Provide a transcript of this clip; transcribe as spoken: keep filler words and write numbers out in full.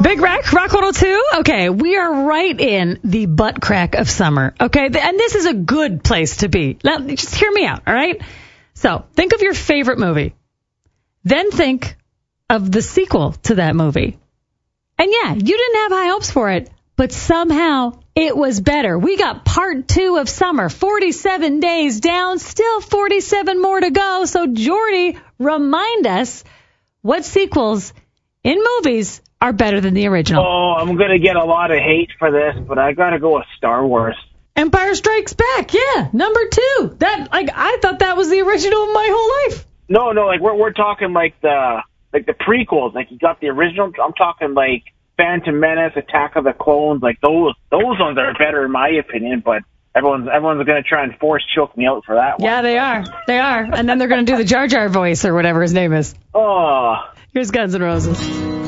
Big Wreck, Rock one oh two. Okay, we are right in the butt crack of summer. Okay, and this is a good place to be. Now, just hear me out, all right? So, think of your favorite movie. Then think of the sequel to that movie. And yeah, you didn't have high hopes for it, but somehow it was better. We got part two of summer, forty-seven days down, still forty-seven more to go. So, Jordy, remind us what sequels in movies are better than the original. Oh, I'm going to get a lot of hate for this, but I got to go with Star Wars. Empire Strikes Back, yeah, number two. That, like, I thought that was the original my whole life. No, no, like we're we're talking like the like the prequels. Like you got the original. I'm talking like Phantom Menace, Attack of the Clones. Like those those ones are better in my opinion. But everyone's everyone's going to try and force choke me out for that one. Yeah, they are. They are. And then they're going to do the Jar Jar voice or whatever his name is. Oh. Here's Guns N' Roses.